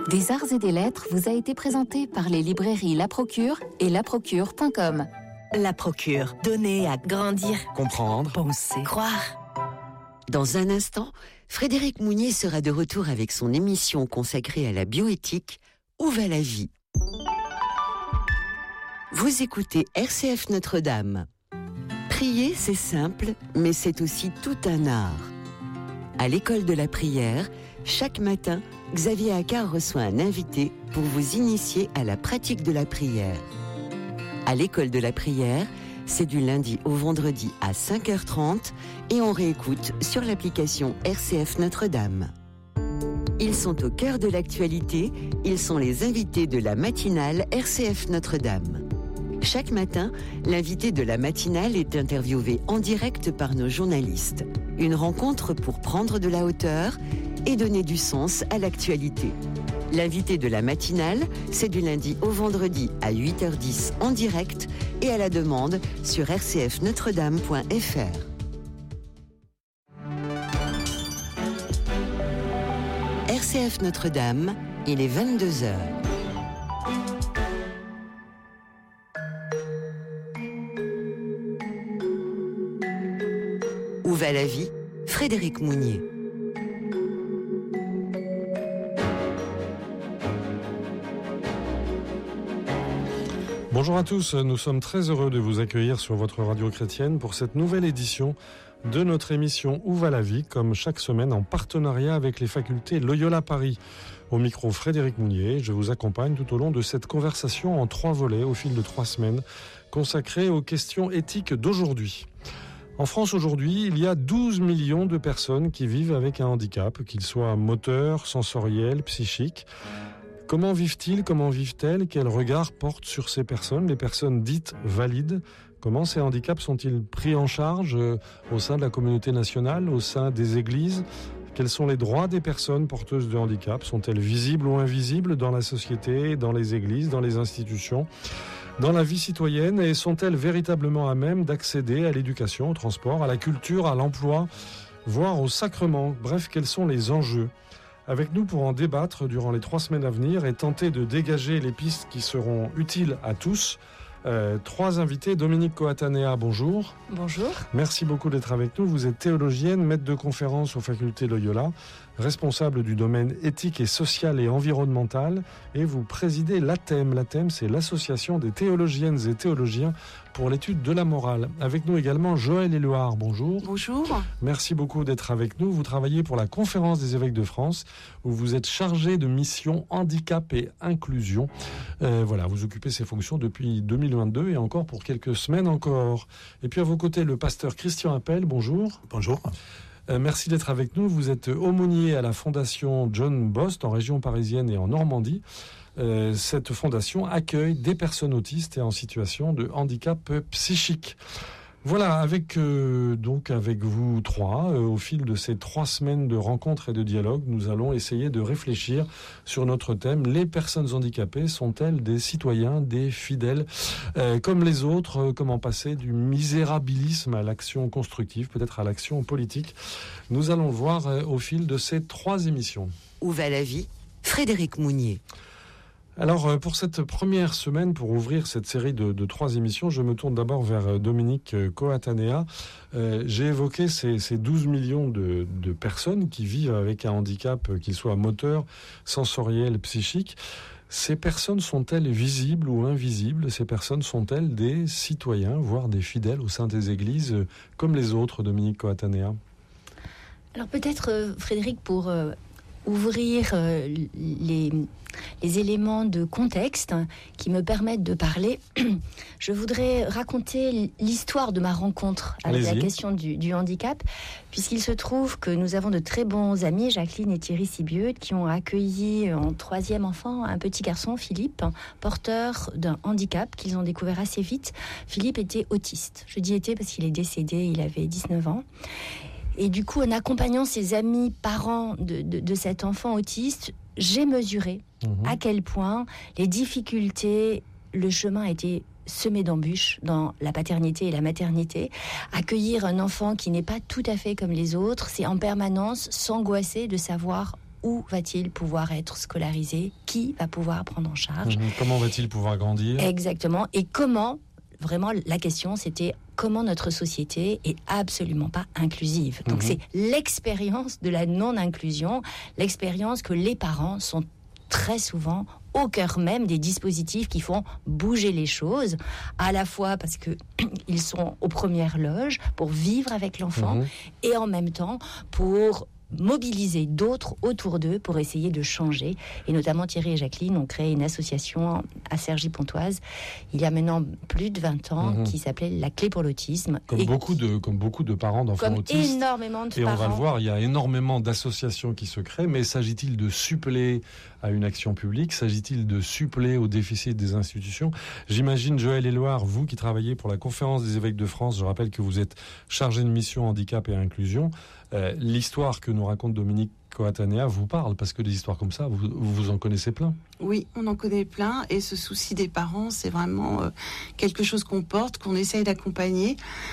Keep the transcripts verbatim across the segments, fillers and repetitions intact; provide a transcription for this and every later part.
Des arts et des lettres vous a été présenté par les librairies La Procure et la procure point com. La Procure, donner à grandir, comprendre, penser, croire. Dans un instant, Frédéric Mounier sera de retour avec son émission consacrée à la bioéthique, Où va la vie ? Vous écoutez R C F Notre-Dame. Prier, c'est simple, mais c'est aussi tout un art. À l'école de la prière, chaque matin, Xavier Accard reçoit un invité pour vous initier à la pratique de la prière. À l'école de la prière, c'est du lundi au vendredi à cinq heures trente et on réécoute sur l'application R C F Notre-Dame. Ils sont au cœur de l'actualité, ils sont les invités de la matinale R C F Notre-Dame. Chaque matin, l'invité de la matinale est interviewé en direct par nos journalistes. Une rencontre pour prendre de la hauteur et donner du sens à l'actualité. L'invité de la matinale, c'est du lundi au vendredi à huit heures dix en direct et à la demande sur r c f notre dame point f r. R C F Notre-Dame, il est vingt-deux heures. Où va la vie ? Frédéric Mounier. Bonjour à tous, nous sommes très heureux de vous accueillir sur votre radio chrétienne pour cette nouvelle édition de notre émission Où va la vie, comme chaque semaine en partenariat avec les facultés Loyola Paris. Au micro Frédéric Mounier, je vous accompagne tout au long de cette conversation en trois volets au fil de trois semaines consacrée aux questions éthiques d'aujourd'hui. En France aujourd'hui, il y a douze millions de personnes qui vivent avec un handicap, qu'il soit moteur, sensoriel, psychique. Comment vivent-ils ? Comment vivent-elles ? Quel regard portent sur ces personnes, les personnes dites valides ? Comment ces handicaps sont-ils pris en charge euh, au sein de la communauté nationale, au sein des églises ? Quels sont les droits des personnes porteuses de handicap ? Sont-elles visibles ou invisibles dans la société, dans les églises, dans les institutions ? Dans la vie citoyenne, et sont-elles véritablement à même d'accéder à l'éducation, au transport, à la culture, à l'emploi, voire au sacrement ? Bref, quels sont les enjeux ? Avec nous pour en débattre durant les trois semaines à venir et tenter de dégager les pistes qui seront utiles à tous, euh, trois invités. Dominique Coatanea, bonjour. Bonjour. Merci beaucoup d'être avec nous. Vous êtes théologienne, maître de conférence aux facultés Loyola, responsable du domaine éthique et social et environnemental, et vous présidez l'A T E M. L'A T E M, c'est l'association des théologiennes et théologiens pour l'étude de la morale. Avec nous également Joël Éluard, bonjour. Bonjour. Merci beaucoup d'être avec nous. Vous travaillez pour la Conférence des évêques de France, où vous êtes chargé de mission handicap et inclusion. Euh, voilà, vous occupez ces fonctions depuis deux mille vingt-deux et encore pour quelques semaines encore. Et puis à vos côtés, le pasteur Christian Appel, bonjour. Bonjour. Euh, merci d'être avec nous. Vous êtes aumônier à la Fondation John Bost en région parisienne et en Normandie. Euh, cette fondation accueille des personnes autistes et en situation de handicap psychique. Voilà, avec euh, donc avec vous trois, euh, au fil de ces trois semaines de rencontres et de dialogues, nous allons essayer de réfléchir sur notre thème. Les personnes handicapées sont-elles des citoyens, des fidèles, euh, comme les autres euh, Comment passer du misérabilisme à l'action constructive, peut-être à l'action politique? Nous allons le voir euh, au fil de ces trois émissions. Où va la vie ? Frédéric Mounier. Alors, pour cette première semaine, pour ouvrir cette série de, de trois émissions, je me tourne d'abord vers Dominique Coatanea. Euh, j'ai évoqué ces, ces douze millions de, de personnes qui vivent avec un handicap, qu'il soit moteur, sensoriel, psychique. Ces personnes sont-elles visibles ou invisibles ? Ces personnes sont-elles des citoyens, voire des fidèles au sein des églises, comme les autres, Dominique Coatanea ? Alors peut-être, euh, Frédéric, pour euh, ouvrir euh, les... les éléments de contexte qui me permettent de parler, je voudrais raconter l'histoire de ma rencontre avec Allez-y. la question du, du handicap, puisqu'il se trouve que nous avons de très bons amis, Jacqueline et Thierry Sibieux, qui ont accueilli en troisième enfant un petit garçon, Philippe, porteur d'un handicap qu'ils ont découvert assez vite. Philippe était autiste. Je dis était parce qu'il est décédé, il avait dix-neuf ans. Et du coup, en accompagnant ses amis parents de, de, de cet enfant autiste, j'ai mesuré mmh. à quel point les difficultés, le chemin a été semé d'embûches dans la paternité et la maternité. Accueillir un enfant qui n'est pas tout à fait comme les autres, c'est en permanence s'angoisser de savoir où va-t-il pouvoir être scolarisé, qui va pouvoir prendre en charge. Mmh. Comment va-t-il pouvoir grandir ? Exactement. Et comment, vraiment, la question, c'était comment notre société est absolument pas inclusive. Donc, mmh. c'est l'expérience de la non-inclusion, l'expérience que les parents sont très souvent au cœur même des dispositifs qui font bouger les choses, à la fois parce que ils sont aux premières loges pour vivre avec l'enfant mmh. et en même temps pour mobiliser d'autres autour d'eux pour essayer de changer. Et notamment Thierry et Jacqueline ont créé une association à Cergy-Pontoise il y a maintenant plus de vingt ans mmh. qui s'appelait La Clé pour l'autisme. Comme, beaucoup, qui... de, comme beaucoup de parents d'enfants comme autistes. énormément de et parents. on va le voir, il y a énormément d'associations qui se créent, mais s'agit-il de suppléer à une action publique ? S'agit-il de suppléer au déficit des institutions ? J'imagine, Joël Éloire, vous qui travaillez pour la Conférence des évêques de France, je rappelle que vous êtes chargé de mission handicap et inclusion, euh, l'histoire que nous raconte Dominique Coatanea vous parle, parce que des histoires comme ça, vous, vous en connaissez plein. Oui, on en connaît plein, et ce souci des parents, c'est vraiment euh, quelque chose qu'on porte, qu'on essaye d'accompagner.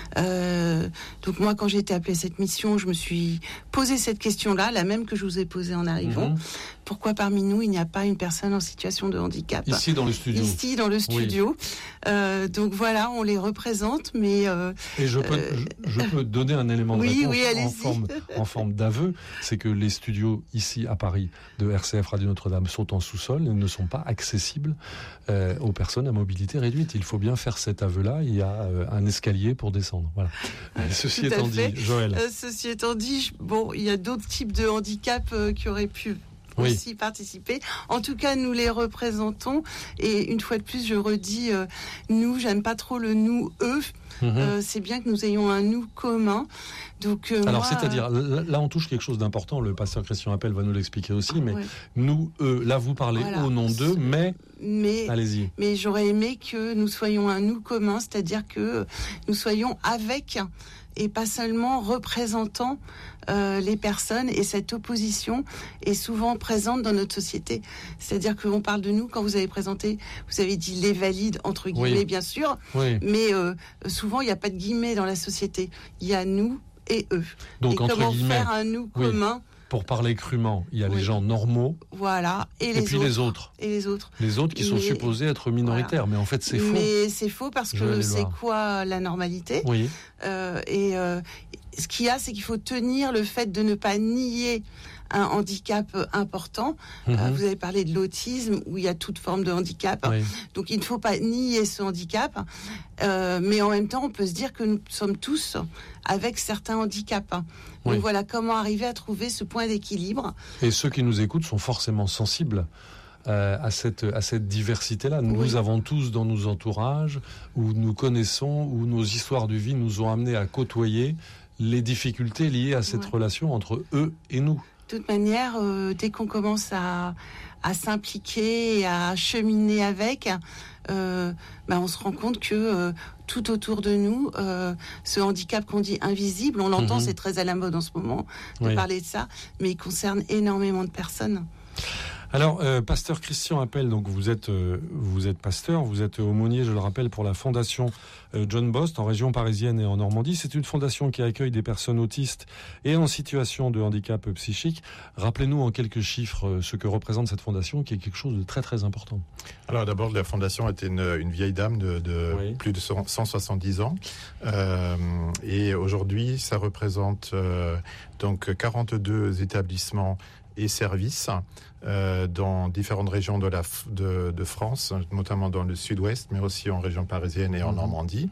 Euh, donc moi, quand j'ai été appelée à cette mission, je me suis posé cette question-là, la même que je vous ai posée en arrivant. Mmh. Pourquoi parmi nous, il n'y a pas une personne en situation de handicap ? Ici, dans le studio. Ici, dans le studio. Oui. Euh, donc voilà, on les représente, mais... Euh, et je peux, euh, je, je peux donner un élément de oui, réponse oui, en, forme, en forme d'aveu, c'est que les studios ici à Paris de R C F Radio Notre-Dame sont en sous-sol et ne sont pas accessibles euh, aux personnes à mobilité réduite. Il faut bien faire cet aveu-là. Il y a euh, un escalier pour descendre. Voilà. Euh, ceci Tout étant fait. dit, Joël. Euh, ceci étant dit, bon, il y a d'autres types de handicaps euh, qui auraient pu oui. aussi participer. En tout cas, nous les représentons. Et une fois de plus, je redis, euh, nous, j'aime pas trop le nous, eux. Mmh. Euh, c'est bien que nous ayons un nous commun. Donc, euh, Alors, moi, c'est-à-dire, là, là, on touche quelque chose d'important. Le pasteur Christian Appel va nous l'expliquer aussi. Mais ouais. nous, eux, là, vous parlez voilà. au nom d'eux, mais... mais allez-y. Mais j'aurais aimé que nous soyons un nous commun, c'est-à-dire que nous soyons avec et pas seulement représentant euh, les personnes. Et cette opposition est souvent présente dans notre société. C'est-à-dire qu'on parle de nous, quand vous avez présenté, vous avez dit les valides, entre guillemets, oui. bien sûr, oui. mais euh, souvent, il n'y a pas de guillemets dans la société. Il y a nous et eux. Donc, et entre comment guillemets, faire un nous oui. commun? Pour parler crûment, il y a oui. les gens normaux, voilà, et, et les puis autres. les autres. Et les autres. Les autres qui mais, sont supposés être minoritaires, voilà. mais en fait c'est faux. Mais c'est faux parce que c'est quoi la normalité ? Oui. Euh, et euh, ce qu'il y a, c'est qu'il faut tenir le fait de ne pas nier un handicap important. Mmh. Euh, vous avez parlé de l'autisme, où il y a toute forme de handicap. Oui. Donc il ne faut pas nier ce handicap. Euh, mais en même temps, on peut se dire que nous sommes tous avec certains handicaps. Donc oui. voilà, comment arriver à trouver ce point d'équilibre. Et ceux qui nous écoutent sont forcément sensibles euh, à cette, à cette diversité-là. Nous oui. avons tous dans nos entourages, où nous connaissons, où nos histoires de vie nous ont amenés à côtoyer les difficultés liées à cette ouais. relation entre eux et nous. De toute manière, euh, dès qu'on commence à, à s'impliquer et à cheminer avec, euh, ben on se rend compte que euh, tout autour de nous, euh, ce handicap qu'on dit invisible, on l'entend, mmh. c'est très à la mode en ce moment de oui. parler de ça, mais il concerne énormément de personnes. Alors, euh, pasteur Christian Appel, donc vous êtes, euh, vous êtes pasteur, vous êtes aumônier, je le rappelle, pour la fondation euh, John Bost en région parisienne et en Normandie. C'est une fondation qui accueille des personnes autistes et en situation de handicap psychique. Rappelez-nous en quelques chiffres euh, ce que représente cette fondation, qui est quelque chose de très très important. Alors d'abord, la fondation était une, une vieille dame de, de oui. plus de cent soixante-dix ans. Euh, et aujourd'hui, ça représente euh, donc quarante-deux établissements et services euh, dans différentes régions de, la, de, de France, notamment dans le sud-ouest, mais aussi en région parisienne et en mmh. Normandie.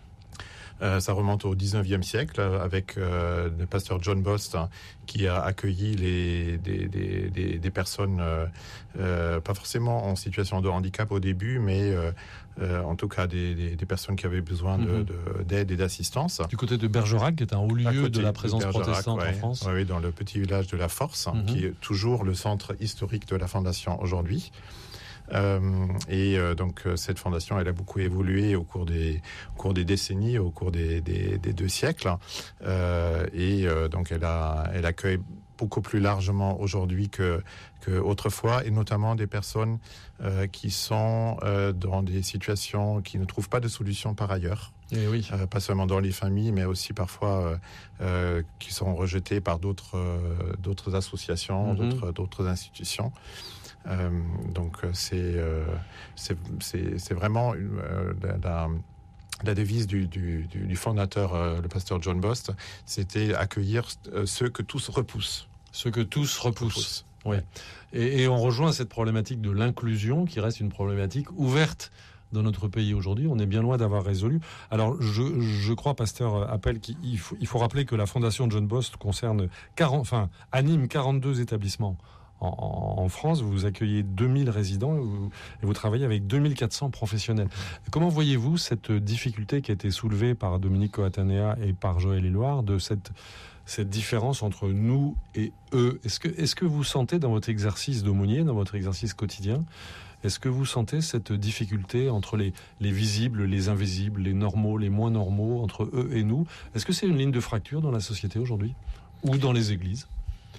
Euh, ça remonte au dix-neuvième siècle avec euh, le pasteur John Bost hein, qui a accueilli les, des, des, des, des personnes, euh, euh, pas forcément en situation de handicap au début, mais euh, euh, en tout cas des, des, des personnes qui avaient besoin de, de, d'aide et d'assistance. Du côté de Bergerac, qui est un haut lieu de la présence de protestante ouais, en France. Oui, dans le petit village de la Force, mmh. qui est toujours le centre historique de la Fondation aujourd'hui. Euh, et euh, donc cette fondation, elle a beaucoup évolué au cours des, au cours des décennies, au cours des, des, des deux siècles, euh, et euh, donc elle a, elle accueille beaucoup plus largement aujourd'hui que, que autrefois, et notamment des personnes euh, qui sont euh, dans des situations qui ne trouvent pas de solution par ailleurs. Et oui. euh, pas seulement dans les familles, mais aussi parfois euh, euh, qui sont rejetés par d'autres, euh, d'autres associations, mm-hmm. d'autres, d'autres institutions. Euh, donc c'est, euh, c'est, c'est, c'est vraiment une, euh, la, la devise du, du, du fondateur, euh, le pasteur John Bost, c'était accueillir euh, ceux que tous repoussent. Ceux que tous repoussent. repoussent. Oui. Et, et on rejoint cette problématique de l'inclusion qui reste une problématique ouverte dans notre pays aujourd'hui. On est bien loin d'avoir résolu. Alors, je, je crois, pasteur Appel, qu'il faut, il faut rappeler que la fondation John Bost concerne quarante, enfin, anime quarante-deux établissements en, en France. Vous accueillez deux mille résidents et vous, et vous travaillez avec deux mille quatre cents professionnels. Comment voyez-vous cette difficulté qui a été soulevée par Dominique Coatanea et par Joël Éluard de cette cette différence entre nous et eux? Est-ce que, est-ce que vous sentez dans votre exercice d'aumônier, dans votre exercice quotidien, est-ce que vous sentez cette difficulté entre les, les visibles, les invisibles, les normaux, les moins normaux, entre eux et nous? Est-ce que c'est une ligne de fracture dans la société aujourd'hui ou dans les églises?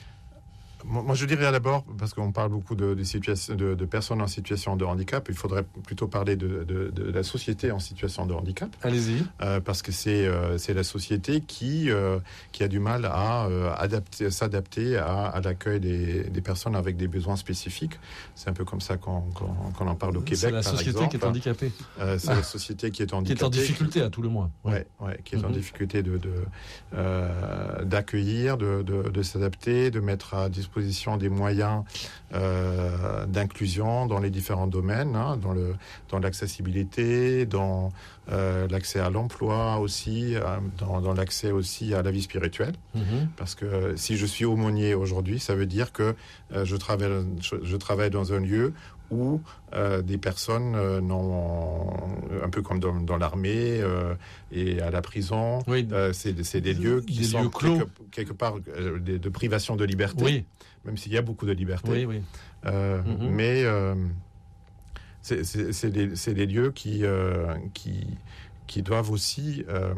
Moi, je dirais d'abord, parce qu'on parle beaucoup de, de, situation, de, de personnes en situation de handicap, il faudrait plutôt parler de, de, de la société en situation de handicap. Allez-y. Euh, parce que c'est, euh, c'est la société qui, euh, qui a du mal à euh, adapter, s'adapter à, à l'accueil des, des personnes avec des besoins spécifiques. C'est un peu comme ça qu'on, qu'on, qu'on en parle au Québec, c'est la par société exemple. qui est handicapée. Euh, c'est ah. la société qui est handicapée. Qui est en difficulté, à tout le moins. Oui, ouais, ouais, qui est mm-hmm. en difficulté de, de, euh, d'accueillir, de, de, de s'adapter, de mettre à disposition des moyens euh, d'inclusion dans les différents domaines, hein, dans, le, dans l'accessibilité, dans euh, l'accès à l'emploi aussi, euh, dans, dans l'accès aussi à la vie spirituelle. Mm-hmm. Parce que si je suis aumônier aujourd'hui, ça veut dire que euh, je, travaille, je, je travaille dans un lieu où euh, des personnes euh, n'ont, un peu comme dans, dans l'armée euh, et à la prison, oui. euh, c'est, c'est des lieux qui des sont lieux clos. Quelque, quelque part euh, de, de privation de liberté, oui. même s'il y a beaucoup de liberté. Oui, oui. Euh, mm-hmm. Mais euh, c'est, c'est, c'est, des, c'est des lieux qui, euh, qui, qui doivent aussi... Euh,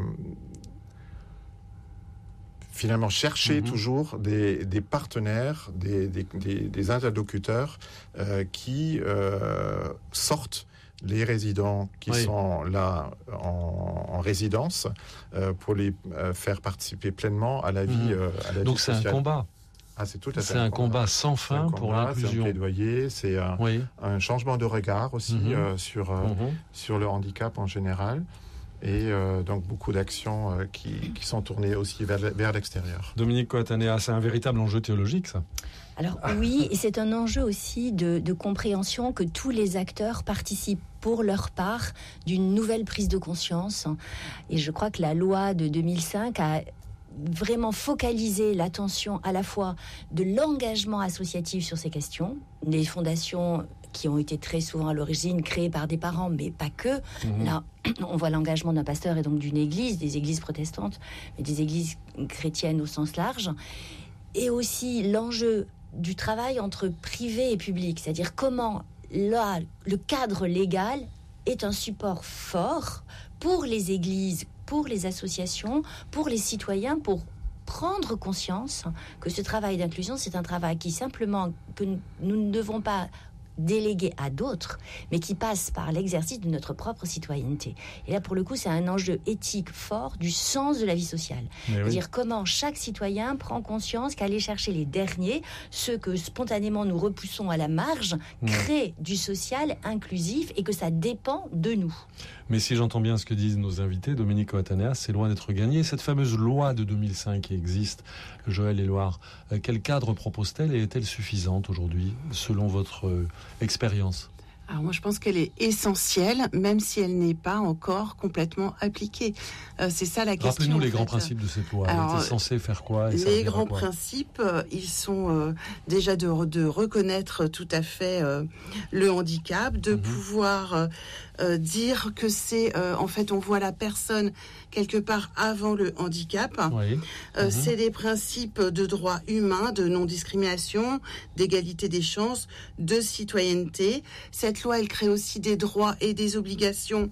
finalement chercher mmh. toujours des, des partenaires, des, des, des, des interlocuteurs euh, qui euh, sortent les résidents qui oui. sont là en, en résidence euh, pour les euh, faire participer pleinement à la vie, mmh. euh, à la Donc vie c'est sociale. un combat. Ah, c'est tout à fait c'est un, un combat, combat sans fin combat, pour l'inclusion. C'est un plaidoyer, c'est un, oui. un changement de regard aussi mmh. euh, sur, euh, mmh. sur le handicap en général. Et euh, donc beaucoup d'actions euh, qui, qui sont tournées aussi vers, vers l'extérieur. Dominique Coatanea, c'est un véritable enjeu théologique, ça? Alors oui, et c'est un enjeu aussi de, de compréhension que tous les acteurs participent pour leur part d'une nouvelle prise de conscience. Et je crois que la loi de deux mille cinq a vraiment focalisé l'attention à la fois de l'engagement associatif sur ces questions, des fondations qui ont été très souvent à l'origine créées par des parents, mais pas que. Mmh. Là, on voit l'engagement d'un pasteur et donc d'une église, des églises protestantes, mais des églises chrétiennes au sens large. Et aussi l'enjeu du travail entre privé et public, c'est-à-dire comment là, le cadre légal est un support fort pour les églises, pour les associations, pour les citoyens, pour prendre conscience que ce travail d'inclusion, c'est un travail qui simplement, que nous ne devons pas délégué à d'autres, mais qui passe par l'exercice de notre propre citoyenneté. Et là, pour le coup, c'est un enjeu éthique fort du sens de la vie sociale. Mais C'est-à-dire oui. comment chaque citoyen prend conscience qu'aller chercher les derniers, ceux que spontanément nous repoussons à la marge, mmh. crée du social inclusif et que ça dépend de nous. Mais si j'entends bien ce que disent nos invités, Dominique Coatanea, c'est loin d'être gagné. Cette fameuse loi de deux mille cinq qui existe, Joël Éluard, euh, quel cadre propose-t-elle et est-elle suffisante aujourd'hui, selon votre euh, expérience ? Alors moi, je pense qu'elle est essentielle, même si elle n'est pas encore complètement appliquée. Euh, c'est ça la question. Rappelez-nous les fait. grands principes de cette loi. Alors, elle était censée faire quoi et Les grands principes, euh, ils sont euh, déjà de, de reconnaître tout à fait euh, le handicap, de mmh. pouvoir euh, euh, dire que c'est, euh, en fait, on voit la personne quelque part avant le handicap. Oui. Euh, mmh. C'est des principes de droits humains, de non-discrimination, d'égalité des chances, de citoyenneté. Cette loi, elle crée aussi des droits et des obligations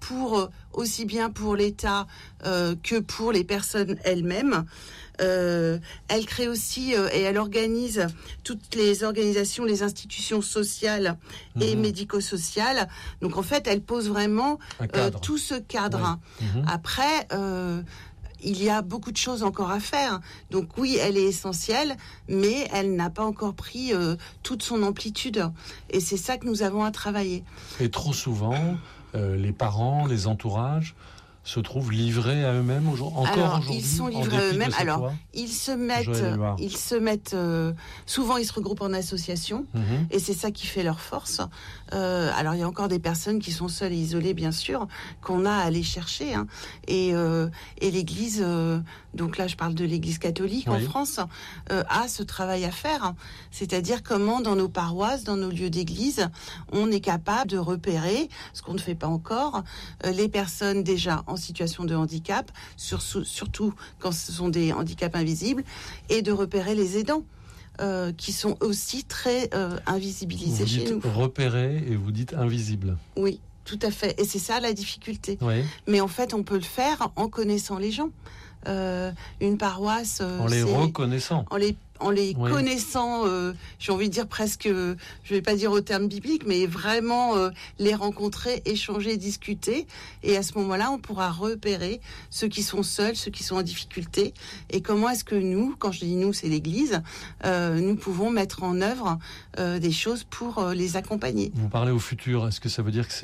pour aussi bien pour l'État euh, que pour les personnes elles-mêmes. Euh, elle crée aussi euh, et elle organise toutes les organisations, les institutions sociales et mmh. médico-sociales. Donc en fait, elle pose vraiment euh, tout ce cadre. Oui. Mmh. Après, euh, il y a beaucoup de choses encore à faire. Donc oui, elle est essentielle, mais elle n'a pas encore pris euh, toute son amplitude. Et c'est ça que nous avons à travailler. Et trop souvent, euh, les parents, les entourages se trouvent livrés à eux-mêmes aujourd'hui, encore Alors, aujourd'hui. Ils sont livrés à eux-mêmes. Alors, loi. ils se mettent, ils se mettent. Euh, souvent, ils se regroupent en associations, mmh. et c'est ça qui fait leur force. Euh, alors, il y a encore des personnes qui sont seules et isolées, bien sûr, qu'on a à aller chercher. Hein. Et, euh, et l'Église, euh, donc là, je parle de l'Église catholique oui. en France, euh, a ce travail à faire. C'est-à-dire comment, dans nos paroisses, dans nos lieux d'église, on est capable de repérer, ce qu'on ne fait pas encore, euh, les personnes déjà en situation de handicap, sur, surtout quand ce sont des handicaps invisibles, et de repérer les aidants, euh, qui sont aussi très euh, invisibilisés vous chez dites nous. Repérer et vous dites invisible. Oui, tout à fait. Et c'est ça la difficulté. Oui. Mais en fait, on peut le faire en connaissant les gens. Euh, une paroisse... Euh, en les reconnaissant. En les en les oui. connaissant, euh, j'ai envie de dire presque, euh, je ne vais pas dire au terme biblique, mais vraiment euh, les rencontrer, échanger, discuter. Et à ce moment-là, on pourra repérer ceux qui sont seuls, ceux qui sont en difficulté. Et comment est-ce que nous, quand je dis nous, c'est l'Église, euh, nous pouvons mettre en œuvre euh, des choses pour euh, les accompagner. Vous parlez au futur, est-ce que ça veut dire que c'est